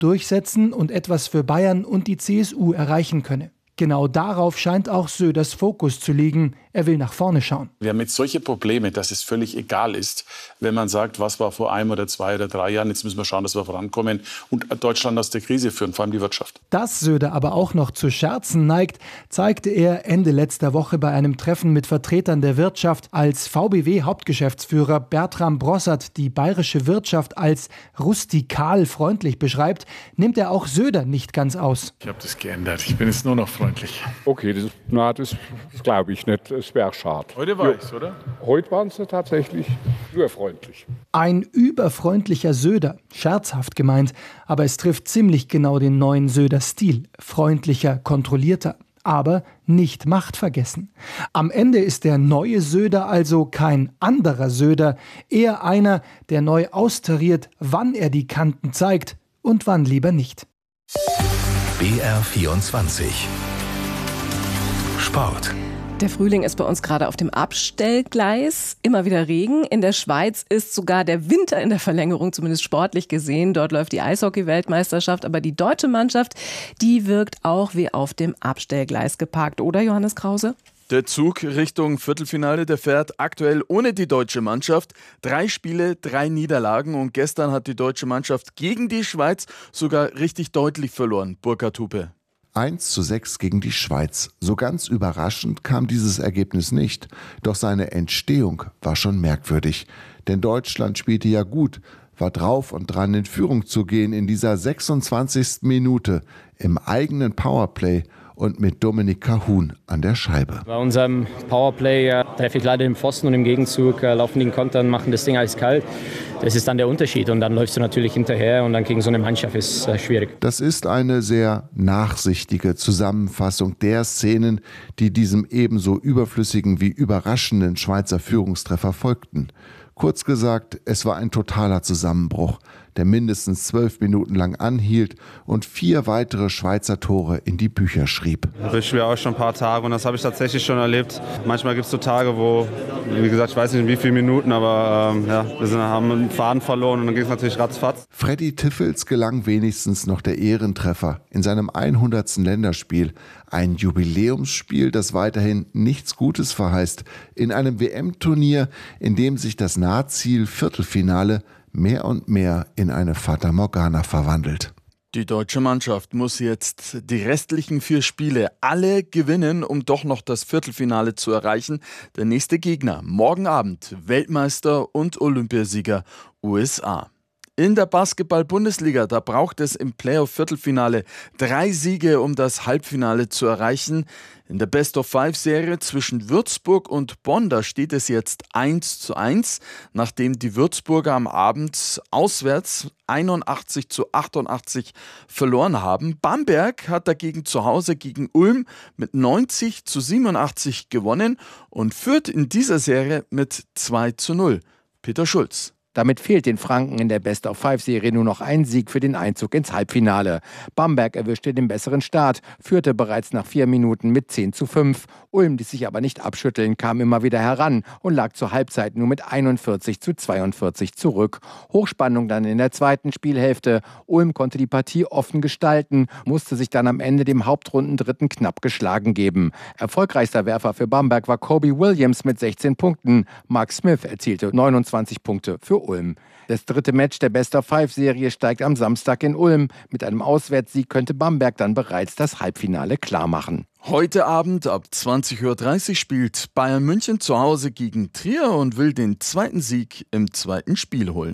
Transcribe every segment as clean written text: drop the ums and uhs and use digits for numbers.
durchsetzen und etwas für Bayern und die CSU erreichen könne. Genau darauf scheint auch Söders Fokus zu liegen. Er will nach vorne schauen. Wir haben jetzt solche Probleme, dass es völlig egal ist, wenn man sagt, was war vor 1 oder 2 oder 3 Jahren. Jetzt müssen wir schauen, dass wir vorankommen und Deutschland aus der Krise führen, vor allem die Wirtschaft. Dass Söder aber auch noch zu Scherzen neigt, zeigte er Ende letzter Woche bei einem Treffen mit Vertretern der Wirtschaft. Als VBW-Hauptgeschäftsführer Bertram Brossard die bayerische Wirtschaft als rustikal freundlich beschreibt, nimmt er auch Söder nicht ganz aus. Ich habe das geändert. Ich bin jetzt nur noch freundlich. Okay, das glaube ich nicht. Es wäre schade. Heute war es, oder? Heute waren sie tatsächlich nur freundlich. Ein überfreundlicher Söder, scherzhaft gemeint, aber es trifft ziemlich genau den neuen Söder-Stil. Freundlicher, kontrollierter, aber nicht machtvergessen. Am Ende ist der neue Söder also kein anderer Söder, eher einer, der neu austariert, wann er die Kanten zeigt und wann lieber nicht. BR24 Sport. Der Frühling ist bei uns gerade auf dem Abstellgleis. Immer wieder Regen. In der Schweiz ist sogar der Winter in der Verlängerung, zumindest sportlich gesehen. Dort läuft die Eishockey-Weltmeisterschaft. Aber die deutsche Mannschaft, die wirkt auch wie auf dem Abstellgleis geparkt. Oder, Johannes Krause? Der Zug Richtung Viertelfinale, der fährt aktuell ohne die deutsche Mannschaft. 3 Spiele, 3 Niederlagen. Und gestern hat die deutsche Mannschaft gegen die Schweiz sogar richtig deutlich verloren. Burkhard Hupe. 1:6 gegen die Schweiz. So ganz überraschend kam dieses Ergebnis nicht. Doch seine Entstehung war schon merkwürdig. Denn Deutschland spielte ja gut, war drauf und dran, in Führung zu gehen in dieser 26. Minute im eigenen Powerplay und mit Dominik Kahun an der Scheibe. Bei unserem Powerplay treffe ich leider den Pfosten und im Gegenzug laufen die in Kontern, machen das Ding eiskalt. Das ist dann der Unterschied und dann läufst du natürlich hinterher und dann gegen so eine Mannschaft ist schwierig. Das ist eine sehr nachsichtige Zusammenfassung der Szenen, die diesem ebenso überflüssigen wie überraschenden Schweizer Führungstreffer folgten. Kurz gesagt, es war ein totaler Zusammenbruch, der mindestens 12 Minuten lang anhielt und 4 weitere Schweizer Tore in die Bücher schrieb. Das wünschen wir auch schon ein paar Tage und das habe ich tatsächlich schon erlebt. Manchmal gibt es so Tage, wo, wie gesagt, ich weiß nicht in wie vielen Minuten, aber wir haben einen Faden verloren und dann ging es natürlich ratzfatz. Freddy Tiffels gelang wenigstens noch der Ehrentreffer in seinem 100. Länderspiel. Ein Jubiläumsspiel, das weiterhin nichts Gutes verheißt. In einem WM-Turnier, in dem sich das Nahziel Viertelfinale mehr und mehr in eine Fata Morgana verwandelt. Die deutsche Mannschaft muss jetzt die restlichen 4 Spiele alle gewinnen, um doch noch das Viertelfinale zu erreichen. Der nächste Gegner morgen Abend, Weltmeister und Olympiasieger USA. In der Basketball-Bundesliga, da braucht es im Playoff-Viertelfinale 3 Siege, um das Halbfinale zu erreichen. In der Best-of-5-Serie zwischen Würzburg und Bonn, da steht es jetzt 1:1, nachdem die Würzburger am Abend auswärts 81:88 verloren haben. Bamberg hat dagegen zu Hause gegen Ulm mit 90:87 gewonnen und führt in dieser Serie mit 2:0. Peter Schulz. Damit fehlt den Franken in der Best-of-5-Serie nur noch ein Sieg für den Einzug ins Halbfinale. Bamberg erwischte den besseren Start, führte bereits nach 4 Minuten mit 10:5. Ulm, die sich aber nicht abschütteln, kam immer wieder heran und lag zur Halbzeit nur mit 41:42 zurück. Hochspannung dann in der zweiten Spielhälfte. Ulm konnte die Partie offen gestalten, musste sich dann am Ende dem Hauptrundendritten knapp geschlagen geben. Erfolgreichster Werfer für Bamberg war Kobe Williams mit 16 Punkten. Mark Smith erzielte 29 Punkte für Ulm. Das dritte Match der Best-of-5-Serie steigt am Samstag in Ulm. Mit einem Auswärtssieg könnte Bamberg dann bereits das Halbfinale klarmachen. Heute Abend ab 20:30 Uhr spielt Bayern München zu Hause gegen Trier und will den zweiten Sieg im zweiten Spiel holen.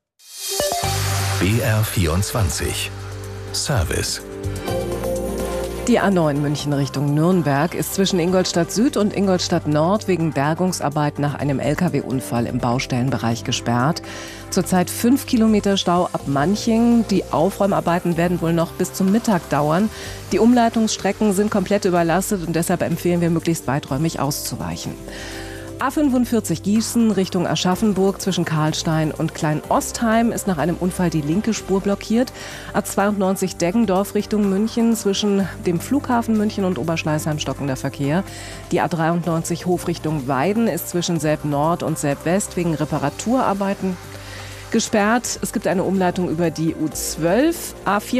BR24 Service. Die A9 München Richtung Nürnberg ist zwischen Ingolstadt Süd und Ingolstadt Nord wegen Bergungsarbeit nach einem Lkw-Unfall im Baustellenbereich gesperrt. Zurzeit 5 Kilometer Stau ab Manching. Die Aufräumarbeiten werden wohl noch bis zum Mittag dauern. Die Umleitungsstrecken sind komplett überlastet und deshalb empfehlen wir, möglichst weiträumig auszuweichen. A45 Gießen Richtung Aschaffenburg zwischen Karlstein und Klein-Ostheim ist nach einem Unfall die linke Spur blockiert. A92 Deggendorf Richtung München zwischen dem Flughafen München und Oberschleißheim stockender Verkehr. Die A93 Hof Richtung Weiden ist zwischen Selb Nord und Selb West wegen Reparaturarbeiten. gesperrt. Es gibt eine Umleitung über die U12, A4